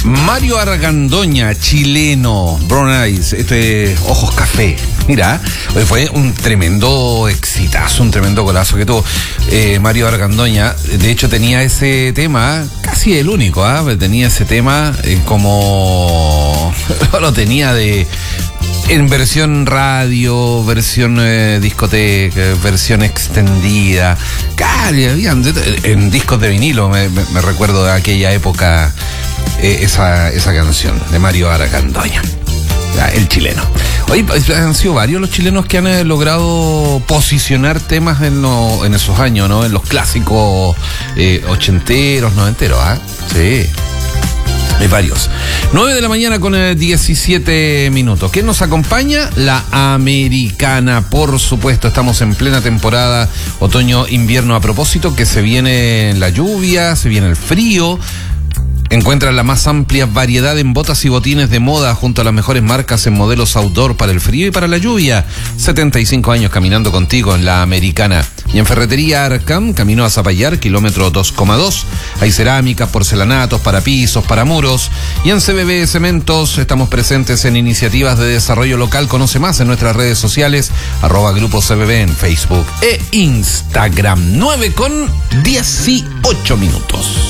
Mario Argandoña, chileno, Brown Eyes, ojos café. Mira, fue un tremendo exitazo, un tremendo golazo que tuvo Mario Argandoña. De hecho tenía ese tema, casi el único, tenía ese tema como lo tenía en versión radio, versión discoteca, versión extendida. Habían en discos de vinilo, me recuerdo de aquella época esa canción de Mario Argandoña, el chileno. Hoy han sido varios los chilenos que han logrado posicionar temas en esos años, ¿no? En los clásicos ochenteros, noventeros, Sí. Hay varios. 9 de la mañana con 17 minutos. ¿Quién nos acompaña? La Americana, por supuesto. Estamos en plena temporada otoño-invierno. A propósito que se viene la lluvia, se viene el frío. Encuentra la más amplia variedad en botas y botines de moda junto a las mejores marcas en modelos outdoor para el frío y para la lluvia. 75 años caminando contigo en La Americana. Y en Ferretería Arcam, camino a Zapallar, kilómetro 2,2. Hay cerámicas, porcelanatos, para pisos, para muros. Y en CBB Cementos estamos presentes en iniciativas de desarrollo local. Conoce más en nuestras redes sociales, @Grupo CBB en Facebook e Instagram. 9 con 18 minutos.